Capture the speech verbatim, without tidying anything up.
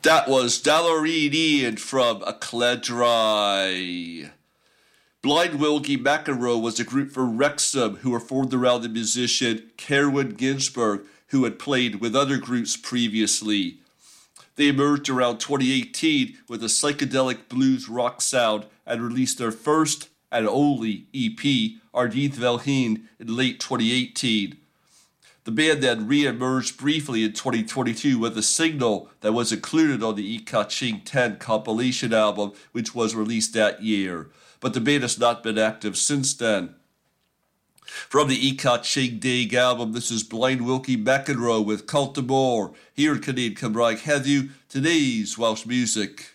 That was Dallarine Ian from A Cledrai. Blind Wilkie McEnroe was a group from Wrexham who were formed around the musician Kerwin Ginsberg, who had played with other groups previously. They emerged around twenty eighteen with a psychedelic blues rock sound and released their first and only E P, Ardith Velheen, in late twenty eighteen. The band then re-emerged briefly in twenty twenty-two with a single that was included on the I Ka-Ching ten compilation album, which was released that year, but the band has not been active since then. From the I Ka-Ching Dig album, this is Blind Wilkie McEnroe with Cultamore, here in Canadian Cymraeg heddiw, today's Welsh music.